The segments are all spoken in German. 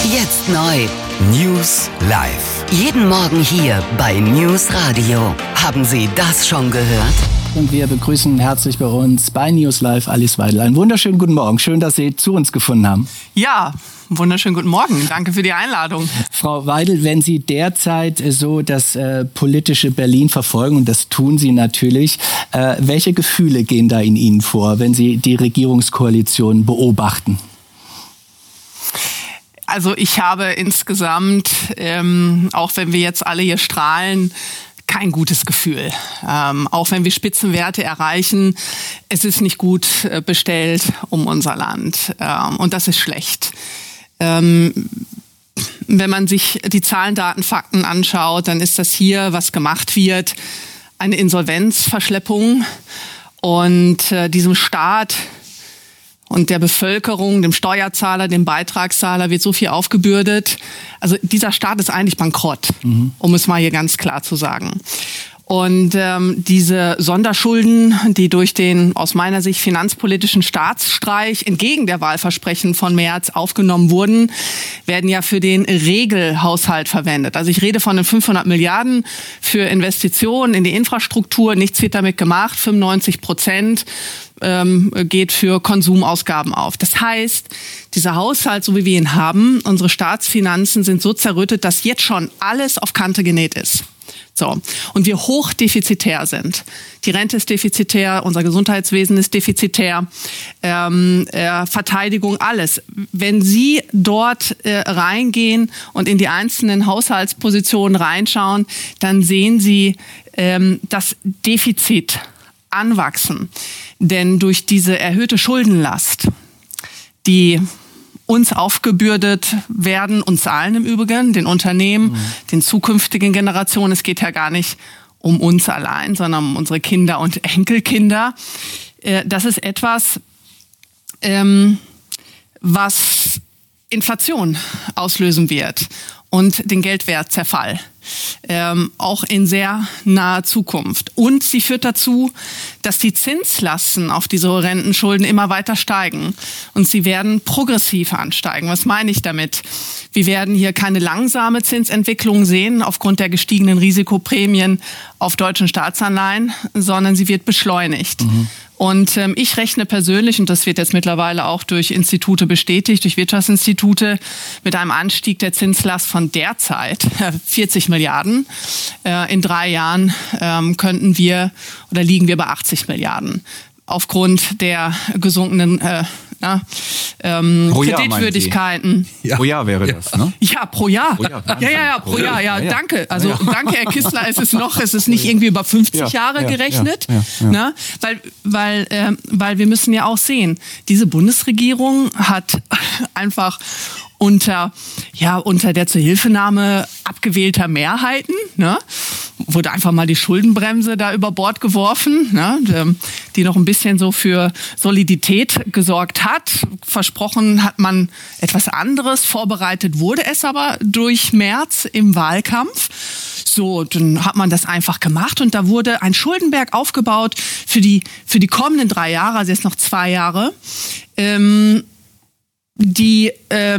Jetzt neu. News live. Jeden Morgen hier bei News Radio. Haben Sie das schon gehört? Und wir begrüßen herzlich bei uns bei News Live Alice Weidel. Einen wunderschönen guten Morgen. Schön, dass Sie zu uns gefunden haben. Ja, wunderschönen guten Morgen. Danke für die Einladung. Frau Weidel, wenn Sie derzeit so das politische Berlin verfolgen, und das tun Sie natürlich, welche Gefühle gehen da in Ihnen vor, wenn Sie die Regierungskoalition beobachten? Also ich habe insgesamt, auch wenn wir jetzt alle hier strahlen, kein gutes Gefühl. Auch wenn wir Spitzenwerte erreichen, es ist nicht gut bestellt um unser Land. Und das ist schlecht. Wenn man sich die Zahlen, Daten, Fakten anschaut, dann ist das hier, was gemacht wird, eine Insolvenzverschleppung. Und diesem Staat und der Bevölkerung, dem Steuerzahler, dem Beitragszahler wird so viel aufgebürdet. Also dieser Staat ist eigentlich bankrott, um es mal hier ganz klar zu sagen. Und diese Sonderschulden, die durch den aus meiner Sicht finanzpolitischen Staatsstreich entgegen der Wahlversprechen von Merz aufgenommen wurden, werden ja für den Regelhaushalt verwendet. Also ich rede von den 500 Milliarden für Investitionen in die Infrastruktur. Nichts wird damit gemacht. 95% geht für Konsumausgaben auf. Das heißt, dieser Haushalt, so wie wir ihn haben, unsere Staatsfinanzen sind so zerrüttet, dass jetzt schon alles auf Kante genäht ist. So. Und wir hochdefizitär sind. Die Rente ist defizitär, unser Gesundheitswesen ist defizitär, Verteidigung, alles. Wenn Sie dort reingehen und in die einzelnen Haushaltspositionen reinschauen, dann sehen Sie das Defizit anwachsen. Denn durch diese erhöhte Schuldenlast, die uns aufgebürdet werden, uns allen im Übrigen, den Unternehmen, den zukünftigen Generationen. Es geht ja gar nicht um uns allein, sondern um unsere Kinder und Enkelkinder. Das ist etwas, was Inflation auslösen wird und den Geldwertzerfall. Auch in sehr naher Zukunft. Und sie führt dazu, dass die Zinslasten auf diese horrenden Schulden immer weiter steigen. Und sie werden progressiv ansteigen. Was meine ich damit? Wir werden hier keine langsame Zinsentwicklung sehen aufgrund der gestiegenen Risikoprämien auf deutschen Staatsanleihen, sondern sie wird beschleunigt. Und ich rechne persönlich, und das wird jetzt mittlerweile auch durch Institute bestätigt, durch Wirtschaftsinstitute, mit einem Anstieg der Zinslast von derzeit 40 Milliarden. In 3 Jahren könnten wir oder liegen wir bei 80 Milliarden. Aufgrund der gesunkenen Kreditwürdigkeiten. Pro Jahr wäre das, ne? Ja, pro Jahr. Pro Jahr. Danke. Also danke, Herr Kissler, es ist nicht irgendwie über 50 Jahre gerechnet. Ne? Weil wir müssen ja auch sehen, diese Bundesregierung hat einfach unter der Zuhilfenahme abgewählter Mehrheiten, ne, wurde einfach mal die Schuldenbremse da über Bord geworfen, ne, die noch ein bisschen so für Solidität gesorgt hat. Versprochen hat man etwas anderes, vorbereitet wurde es aber durch Merz im Wahlkampf. So, dann hat man das einfach gemacht und da wurde ein Schuldenberg aufgebaut für die kommenden 3 Jahre, also jetzt noch 2 Jahre, die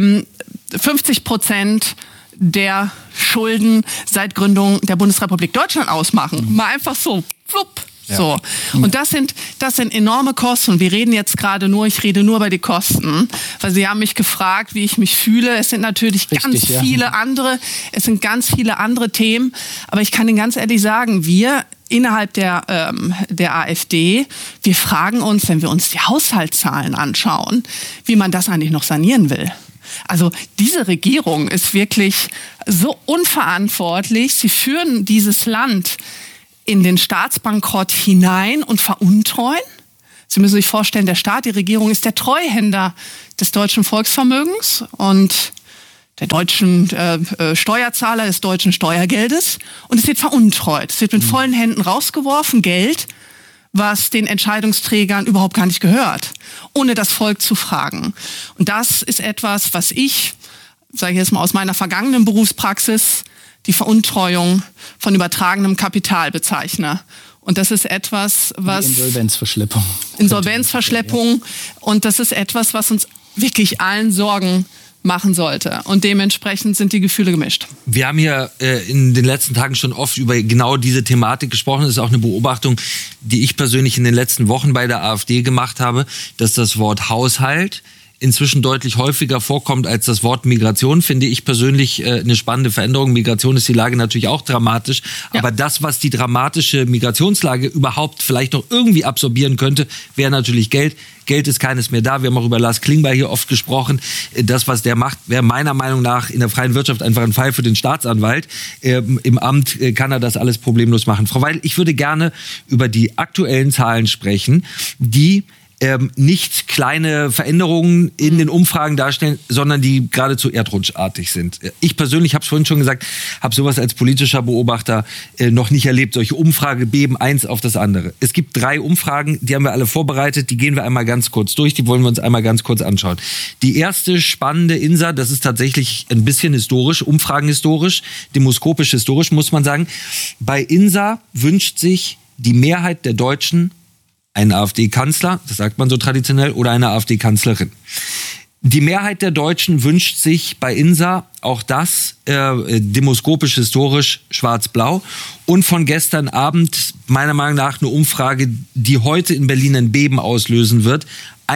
50% der Schulden seit Gründung der Bundesrepublik Deutschland ausmachen. Mal einfach so, flupp. Ja. So. Und das sind enorme Kosten. Und ich rede nur über die Kosten. Weil Sie haben mich gefragt, wie ich mich fühle. Es sind natürlich ganz viele andere Themen. Aber ich kann Ihnen ganz ehrlich sagen, wir innerhalb der AfD, wir fragen uns, wenn wir uns die Haushaltszahlen anschauen, wie man das eigentlich noch sanieren will. Also diese Regierung ist wirklich so unverantwortlich. Sie führen dieses Land in den Staatsbankrott hinein und veruntreuen. Sie müssen sich vorstellen, der Staat, die Regierung ist der Treuhänder des deutschen Volksvermögens und der deutschen Steuerzahler, des deutschen Steuergeldes. Und es wird veruntreut. Es wird mit vollen Händen rausgeworfen, Geld, was den Entscheidungsträgern überhaupt gar nicht gehört, ohne das Volk zu fragen. Und das ist etwas, was ich, sage ich jetzt mal aus meiner vergangenen Berufspraxis, die Veruntreuung von übertragenem Kapital bezeichne. Und das ist etwas, was... Insolvenzverschleppung. Und das ist etwas, was uns wirklich allen Sorgen machen sollte. Und dementsprechend sind die Gefühle gemischt. Wir haben hier in den letzten Tagen schon oft über genau diese Thematik gesprochen. Das ist auch eine Beobachtung, die ich persönlich in den letzten Wochen bei der AfD gemacht habe, dass das Wort Haushalt inzwischen deutlich häufiger vorkommt als das Wort Migration, finde ich persönlich eine spannende Veränderung. Migration ist die Lage natürlich auch dramatisch, aber das, was die dramatische Migrationslage überhaupt vielleicht noch irgendwie absorbieren könnte, wäre natürlich Geld. Geld ist keines mehr da. Wir haben auch über Lars Klingbeil hier oft gesprochen. Das, was der macht, wäre meiner Meinung nach in der freien Wirtschaft einfach ein Fall für den Staatsanwalt. Im Amt kann er das alles problemlos machen. Frau Weil, ich würde gerne über die aktuellen Zahlen sprechen, die nicht kleine Veränderungen in den Umfragen darstellen, sondern die geradezu erdrutschartig sind. Ich persönlich, habe es vorhin schon gesagt, habe sowas als politischer Beobachter noch nicht erlebt. Solche Umfragebeben, eins auf das andere. Es gibt 3 Umfragen, die haben wir alle vorbereitet, die gehen wir einmal ganz kurz durch, die wollen wir uns einmal ganz kurz anschauen. Die erste spannende INSA, das ist tatsächlich ein bisschen historisch, umfragenhistorisch, demoskopisch historisch, muss man sagen. Bei INSA wünscht sich die Mehrheit der Deutschen einen AfD-Kanzler, das sagt man so traditionell, oder eine AfD-Kanzlerin. Die Mehrheit der Deutschen wünscht sich bei INSA auch das, demoskopisch historisch schwarz-blau. Und von gestern Abend, meiner Meinung nach, eine Umfrage, die heute in Berlin ein Beben auslösen wird.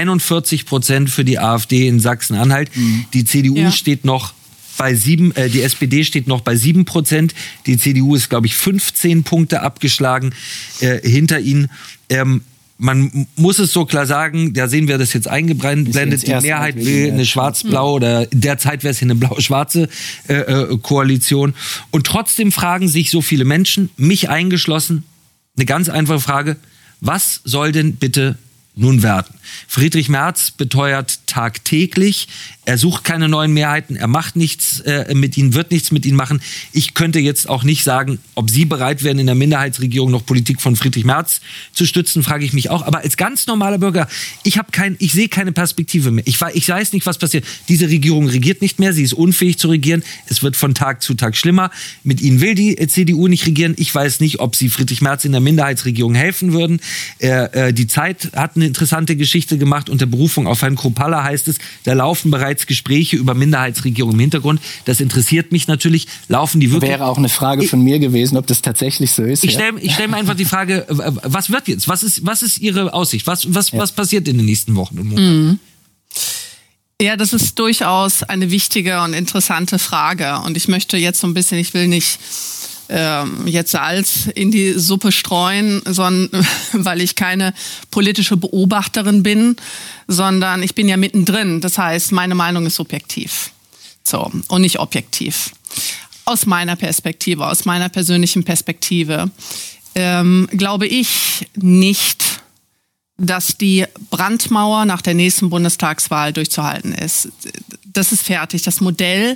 41% für die AfD in Sachsen-Anhalt. Die CDU steht noch bei 7, die SPD steht noch bei 7%. Die CDU ist, glaube ich, 15 Punkte abgeschlagen hinter ihnen. Man muss es so klar sagen, da sehen wir das jetzt eingeblendet, die Mehrheit will eine schwarz-blau oder derzeit wäre es hier eine blau-schwarze Koalition. Und trotzdem fragen sich so viele Menschen, mich eingeschlossen, eine ganz einfache Frage, was soll denn bitte nun werden? Friedrich Merz beteuert tagtäglich, er sucht keine neuen Mehrheiten, er macht nichts mit ihnen, wird nichts mit ihnen machen. Ich könnte jetzt auch nicht sagen, ob Sie bereit wären, in der Minderheitsregierung noch Politik von Friedrich Merz zu stützen, frage ich mich auch. Aber als ganz normaler Bürger, ich sehe keine Perspektive mehr. Ich weiß nicht, was passiert. Diese Regierung regiert nicht mehr, sie ist unfähig zu regieren. Es wird von Tag zu Tag schlimmer. Mit ihnen will die CDU nicht regieren. Ich weiß nicht, ob sie Friedrich Merz in der Minderheitsregierung helfen würden. Die Zeit hat eine interessante Geschichte gemacht. Unter Berufung auf Herrn Kruppalla heißt es, da laufen bereits Gespräche über Minderheitsregierung im Hintergrund. Das interessiert mich natürlich. Laufen die wirklich? Wäre auch eine Frage von mir gewesen, ob das tatsächlich so ist. Ich stelle mir einfach die Frage, was wird jetzt? Was ist Ihre Aussicht? Was passiert in den nächsten Wochen und Monaten? Ja, das ist durchaus eine wichtige und interessante Frage. Und ich möchte jetzt so ein bisschen, ich will nicht jetzt Salz in die Suppe streuen, sondern weil ich keine politische Beobachterin bin, sondern ich bin ja mittendrin. Das heißt, meine Meinung ist subjektiv. So, und nicht objektiv. Aus meiner Perspektive, aus meiner persönlichen Perspektive, glaube ich nicht, dass die Brandmauer nach der nächsten Bundestagswahl durchzuhalten ist. Das ist fertig. Das Modell,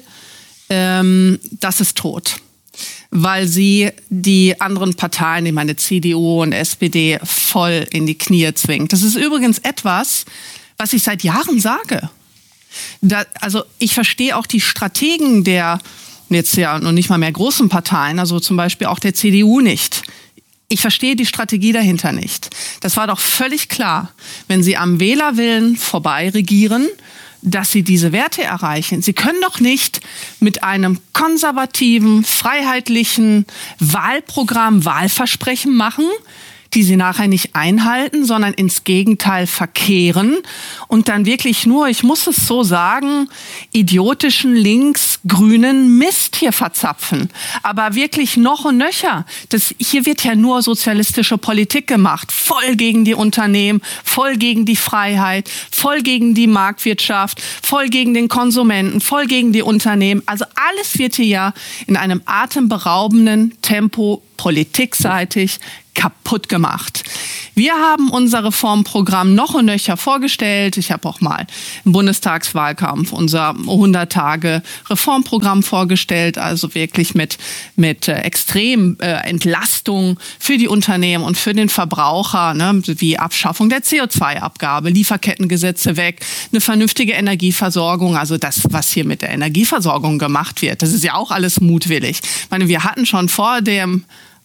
das ist tot. Weil sie die anderen Parteien, ich meine CDU und SPD, voll in die Knie zwingt. Das ist übrigens etwas, was ich seit Jahren sage. Also ich verstehe auch die Strategen der jetzt ja noch nicht mal mehr großen Parteien, also zum Beispiel auch der CDU nicht. Ich verstehe die Strategie dahinter nicht. Das war doch völlig klar, wenn sie am Wählerwillen vorbei regieren, dass sie diese Werte erreichen. Sie können doch nicht mit einem konservativen, freiheitlichen Wahlprogramm Wahlversprechen machen, die sie nachher nicht einhalten, sondern ins Gegenteil verkehren und dann wirklich nur, ich muss es so sagen, idiotischen links-grünen Mist hier verzapfen. Aber wirklich noch und nöcher. Hier wird ja nur sozialistische Politik gemacht. Voll gegen die Unternehmen, voll gegen die Freiheit, voll gegen die Marktwirtschaft, voll gegen den Konsumenten, voll gegen die Unternehmen. Also alles wird hier ja in einem atemberaubenden Tempo politikseitig kaputt gemacht. Wir haben unser Reformprogramm noch und nöcher vorgestellt. Ich habe auch mal im Bundestagswahlkampf unser 100-Tage-Reformprogramm vorgestellt, also wirklich mit extrem Entlastung für die Unternehmen und für den Verbraucher, ne, wie Abschaffung der CO2-Abgabe, Lieferkettengesetze weg, eine vernünftige Energieversorgung, also das, was hier mit der Energieversorgung gemacht wird, das ist ja auch alles mutwillig. Ich meine, wir hatten schon vor dem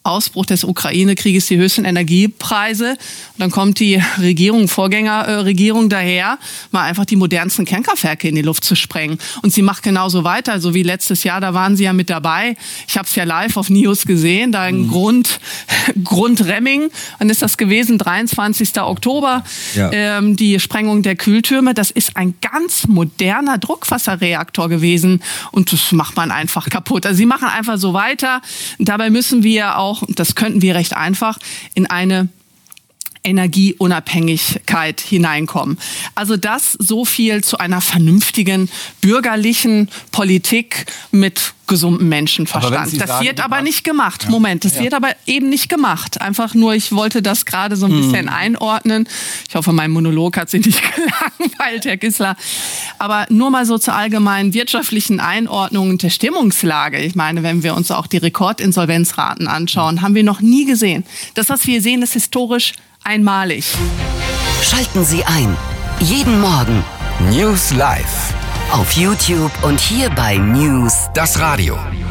Ausbruch des Ukraine-Krieges die höchsten Energiepreise. Und dann kommt die Vorgängerregierung daher, mal einfach die modernsten Kernkraftwerke in die Luft zu sprengen. Und sie macht genauso weiter, so wie letztes Jahr, da waren sie ja mit dabei. Ich habe es ja live auf News gesehen, da in Grundremming, wann ist das gewesen? 23. Oktober, die Sprengung der Kühltürme. Das ist ein ganz moderner Druckwasserreaktor gewesen und das macht man einfach kaputt. Also sie machen einfach so weiter. Und dabei müssen wir auch, das könnten wir recht einfach, in eine Energieunabhängigkeit hineinkommen. Also das so viel zu einer vernünftigen bürgerlichen Politik mit gesundem Menschenverstand. Das wird aber nicht gemacht. Moment, das wird aber eben nicht gemacht. Einfach nur, ich wollte das gerade so ein bisschen einordnen. Ich hoffe, mein Monolog hat Sie nicht gelangweilt, Herr Kissler. Aber nur mal so zur allgemeinen wirtschaftlichen Einordnung der Stimmungslage. Ich meine, wenn wir uns auch die Rekordinsolvenzraten anschauen, haben wir noch nie gesehen. Das, was wir sehen, ist historisch einmalig. Schalten Sie ein. Jeden Morgen. News Live. Auf YouTube und hier bei News. Das Radio.